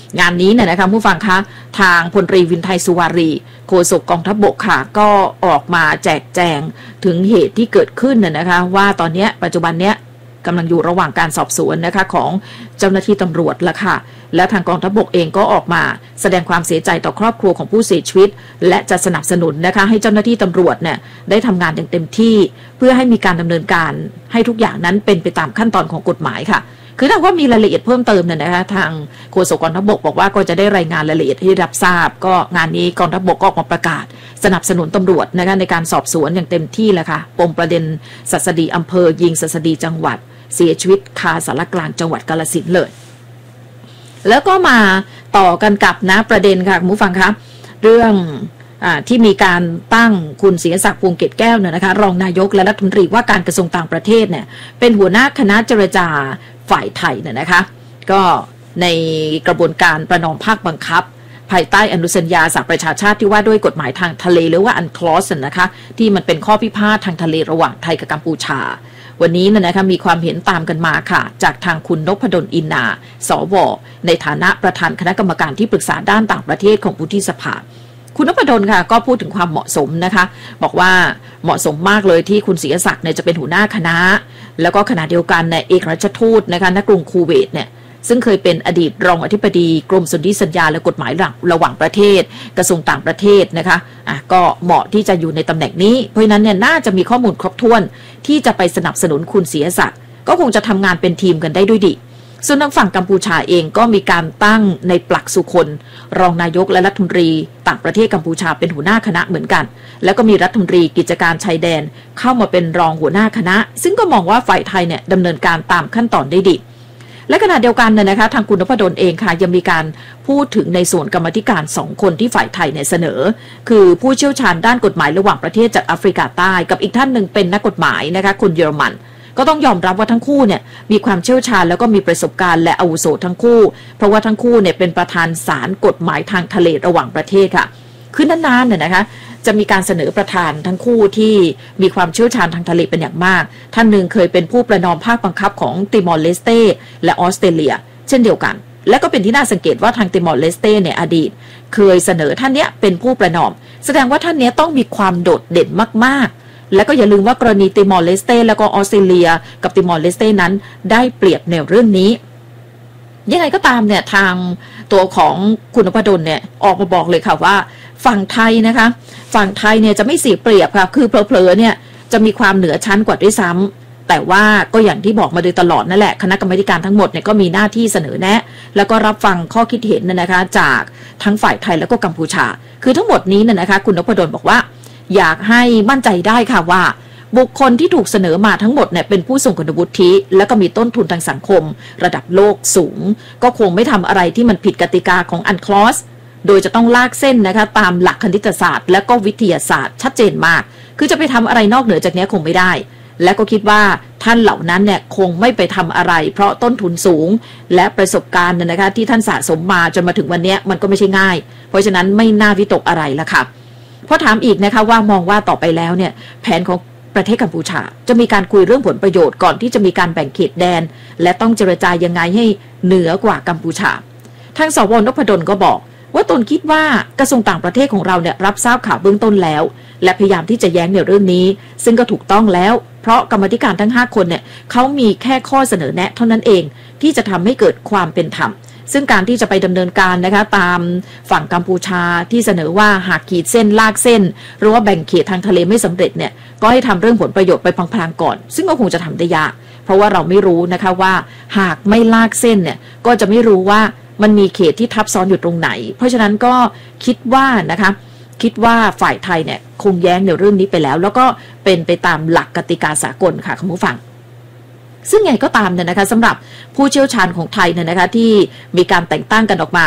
งานนี้เนี่ยนะคะผู้ฟังคะทางพลตรีวินไทยสุวารีโฆษกกองทัพบกค่ะก็ออกมาแจกแจงถึงเหตุที่เกิดขึ้นนะคะว่าตอนนี้ปัจจุบันเนี้ยกำลังอยู่ระหว่างการสอบสวนนะคะของเจ้าหน้าที่ตำรวจละค่ะและทางกองทัพบกเองก็ออกมาแสดงความเสียใจต่อครอบครัวของผู้เสียชีวิตและจะสนับสนุนนะคะให้เจ้าหน้าที่ตำรวจเนี่ยได้ทำงานอย่างเต็มที่เพื่อให้มีการดำเนินการให้ทุกอย่างนั้นเป็นไปตามขั้นตอนของกฎหมายค่ะคือถ้าว่ามีรายละเอียดเพิ่มเติมเนี่ยนะคะทางโฆษกกองทัพบกบอกว่าก็จะได้รายงานรายละเอียดให้รับทราบก็งานนี้กองทัพบกก็ออกมาประกาศสนับสนุนตำรวจนะคะในการสอบสวนอย่างเต็มที่แหละค่ะปมประเด็นศัสดีอำเภอยิงศัสดีจังหวัดเสียชีวิตคาสารกลางจังหวัดกาฬสินธุ์เลยแล้วก็มาต่อกันกับนะประเด็นค่ะคุณผู้ฟังครับเรื่องที่มีการตั้งคุณศิริศักดิ์ วงศ์เกตแก้วเนี่ยนะคะรองนายกและรัฐมนตรีว่าการกระทรวงต่างประเทศเนี่ยเป็นหัวหน้าคณะเจรจาฝ่ายไทยเนี่ยนะคะก็ในกระบวนการประนอมภาคบังคับภายใต้อนุสัญญาสหประชาชาติที่ว่าด้วยกฎหมายทางทะเลหรือว่าอันคลอสนะคะที่มันเป็นข้อพิพาททางทะเลระหว่างไทยกับกัมพูชาวันนี้นะคะมีความเห็นตามกันมาค่ะจากทางคุณนพดลอินนาสวในฐานะประธานคณะกรรมการที่ปรึกษาด้านต่างประเทศของวุฒิสภาคุณนพดลค่ะก็พูดถึงความเหมาะสมนะคะบอกว่าเหมาะสมมากเลยที่คุณศิริศักดิ์เนี่ยจะเป็นหัวหน้าคณะแล้วก็ขณะเดียวกันในเอกอัครราชทูตนะคะณกรุงคูเวตเนี่ยซึ่งเคยเป็นอดีตรองอธิบดีกรมสนธิสัญญาและกฎหมายระหว่างประเทศกระทรวงต่างประเทศนะคะก็เหมาะที่จะอยู่ในตำแหน่งนี้เพราะฉะนั้นเนี่ยน่าจะมีข้อมูลครบถ้วนที่จะไปสนับสนุนคุณศิริศักดิ์ก็คงจะทำงานเป็นทีมกันได้ด้วยดีส่วนทางฝั่งกัมพูชาเองก็มีการตั้งในปลักสุคนรองนายกและรัฐมนตรีต่างประเทศกัมพูชาเป็นหัวหน้าคณะเหมือนกันแล้วก็มีรัฐมนตรีกิจการชายแดนเข้ามาเป็นรองหัวหน้าคณะซึ่งก็มองว่าฝ่ายไทยเนี่ยดำเนินการตามขั้นตอนได้ดีและขณะเดียวกันเนี่ยนะคะทางคุณนพดลเองค่ะยังมีการพูดถึงในส่วนกรรมธิการ2คนที่ฝ่ายไทยเนี่ยเสนอคือผู้เชี่ยวชาญด้านกฎหมายระหว่างประเทศจากแอฟริกาใต้กับอีกท่านหนึ่งเป็นนักกฎหมายนะคะคนเยอรมันก็ต้องยอมรับว่าทั้งคู่เนี่ยมีความเชี่ยวชาญแล้วก็มีประสบการณ์และอาวุโสทั้งคู่เพราะว่าทั้งคู่เนี่ยเป็นประธานศาลกฎหมายทางทะเลระหว่างประเทศค่ะคือนานๆเนี่ยนะคะจะมีการเสนอประธานทั้งคู่ที่มีความเชี่ยวชาญทางทะเลเป็นอย่างมากท่านหนึ่งเคยเป็นผู้ประนอมภาคบังคับของติมอร์เลสเตและออสเตรเลียเช่นเดียวกันและก็เป็นที่น่าสังเกตว่าทางติมอร์เลสเตในอดีตเคยเสนอท่านเนี้ยเป็นผู้ประนอมแสดงว่าท่านเนี้ยต้องมีความโดดเด่นมากๆและก็อย่าลืมว่ากรณีติมอร์เลสเตแล้วก็ออสเตรเลียกับติมอร์เลสเตนั้นได้เปรียบในเรื่องนี้ยังไงก็ตามเนี่ยทางตัวของคุณนพดลเนี่ยออกมาบอกเลยค่ะว่าฝั่งไทยนะคะฝั่งไทยเนี่ยจะไม่เสียเปรียบค่ะคือเผลอๆเนี่ยจะมีความเหนือชั้นกว่าด้วยซ้ำแต่ว่าก็อย่างที่บอกมาโดยตลอดนั่นแหละคณะกรรมการทั้งหมดเนี่ยก็มีหน้าที่เสนอแนะแล้วก็รับฟังข้อคิดเห็นนะคะจากทั้งฝ่ายไทยแล้วก็กัมพูชาคือทั้งหมดนี้นะคะคุณนพดลบอกว่าอยากให้มั่นใจได้ค่ะว่าบุคคลที่ถูกเสนอมาทั้งหมดเนี่ยเป็นผู้ทรงคุณวุฒิแล้วก็มีต้นทุนทางสังคมระดับโลกสูงก็คงไม่ทำอะไรที่มันผิดกติกาของอันคลอสโดยจะต้องลากเส้นนะคะตามหลักคณิตศาสตร์และก็วิทยาศาสตร์ชัดเจนมากคือจะไปทำอะไรนอกเหนือจากนี้คงไม่ได้และก็คิดว่าท่านเหล่านั้นเนี่ยคงไม่ไปทำอะไรเพราะต้นทุนสูงและประสบการณ์นะคะที่ท่านสะสมมาจนมาถึงวันนี้มันก็ไม่ใช่ง่ายเพราะฉะนั้นไม่น่าวิตกอะไรละค่ะพอถามอีกนะคะว่ามองว่าต่อไปแล้วเนี่ยแผนของประเทศกัมพูชาจะมีการคุยเรื่องผลประโยชน์ก่อนที่จะมีการแบ่งเขตแดนและต้องเจรจายังไงให้เหนือกว่ากัมพูชาทางสวนพดลก็บอกว่าตนคิดว่ากระทรวงต่างประเทศของเราเนี่ยรับทราบข่าวเบื้องต้นแล้วและพยายามที่จะแย้งในเรื่องนี้ซึ่งก็ถูกต้องแล้วเพราะกรรมธิการทั้ง5คนเนี่ยเขามีแค่ข้อเสนอแนะเท่านั้นเองที่จะทำให้เกิดความเป็นธรรมซึ่งการที่จะไปดำเนินการนะคะตามฝั่งกัมพูชาที่เสนอว่าหากขีดเส้นลากเส้นหรือว่าแบ่งเขตทางทะเลไม่สำเร็จเนี่ยก็ให้ทำเรื่องผลประโยชน์ไปพลางๆก่อนซึ่งก็คงจะทำได้ยากเพราะว่าเราไม่รู้นะคะว่าหากไม่ลากเส้นเนี่ยก็จะไม่รู้ว่ามันมีเขตที่ทับซ้อนอยู่ตรงไหนเพราะฉะนั้นก็คิดว่านะคะคิดว่าฝ่ายไทยเนี่ยคงแย้งในเรื่องนี้ไปแล้วแล้วก็เป็นไปตามหลักกติกาสากลค่ะคุณผู้ฟังซึ่งไงก็ตามเนี่ยนะคะสำหรับผู้เชี่ยวชาญของไทยเนี่ยนะคะที่มีการแต่งตั้งกันออกมา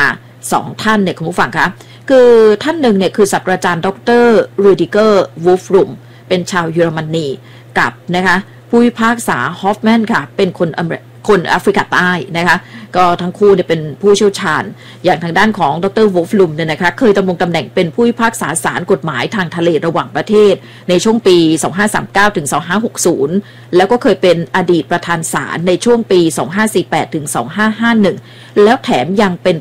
2ท่านเนี่ยคุณผู้ฟังคะคือท่านหนึ่งเนี่ยคือศาสตราจารย์ดร.รูดิเกอร์วูฟรุมเป็นชาวเยอรมนีกับนะคะผู้พิพากษาฮอฟแมนค่ะเป็นคนแอฟริกาใต้นะคะก็ทั้งคู่เนี่ยเป็นผู้เชี่ยวชาญอย่างทางด้านของดร.วูฟลุมเนี่ยนะคะเคยดำรงตำแหน่งเป็นผู้พิพากษาศาลกฎหมายทางทะเลระหว่างประเทศในช่วงปี2539ถึง2560แล้วก็เคยเป็นอดีตประธานศาลในช่วงปี2548ถึง2551แล้วแถมยังเป็น